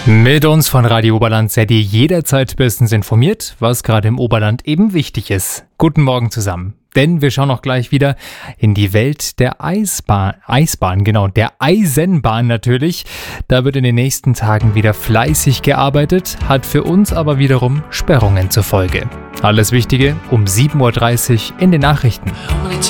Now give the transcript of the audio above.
Mit uns von Radio Oberland seid ihr jederzeit bestens informiert, was gerade im Oberland eben wichtig ist. Guten Morgen zusammen. Denn wir schauen auch gleich wieder in die Welt der Eisenbahn natürlich. Da wird in den nächsten Tagen wieder fleißig gearbeitet, hat für uns aber wiederum Sperrungen zur Folge. Alles Wichtige um 7.30 Uhr in den Nachrichten.